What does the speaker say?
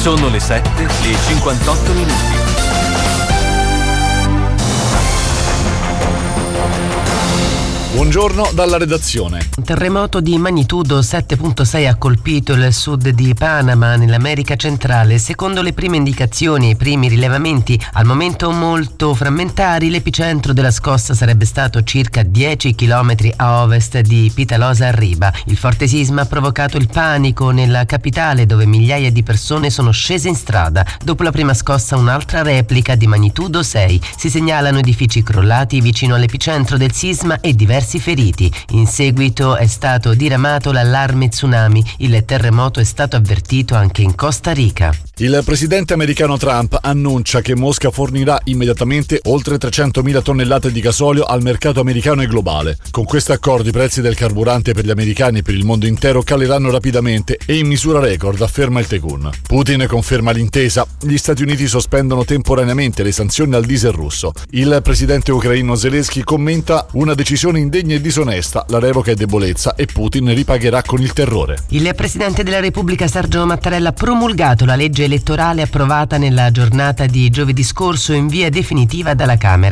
Sono le 7:58. Buongiorno dalla redazione. Un terremoto di magnitudo 7.6 ha colpito il sud di Panama, nell'America centrale. Secondo le prime indicazioni e i primi rilevamenti, al momento molto frammentari, l'epicentro della scossa sarebbe stato circa 10 km a ovest di Pitalosa Riba. Il forte sisma ha provocato il panico nella capitale, dove migliaia di persone sono scese in strada. Dopo la prima scossa, un'altra replica di magnitudo 6. Si segnalano edifici crollati vicino all'epicentro del sisma e diversi feriti. In seguito è stato diramato l'allarme tsunami. Il terremoto è stato avvertito anche in Costa Rica. Il presidente americano Trump annuncia che Mosca fornirà immediatamente oltre 300.000 tonnellate di gasolio al mercato americano e globale. Con questo accordo i prezzi del carburante per gli americani e per il mondo intero caleranno rapidamente e in misura record, afferma il Tycoon. Putin conferma l'intesa. Gli Stati Uniti sospendono temporaneamente le sanzioni al diesel russo. Il presidente ucraino Zelensky commenta: una decisione indegna e disonesta, la revoca è debolezza e Putin ripagherà con il terrore. Il presidente della Repubblica Sergio Mattarella ha promulgato la legge elettorale approvata nella giornata di giovedì scorso in via definitiva dalla Camera.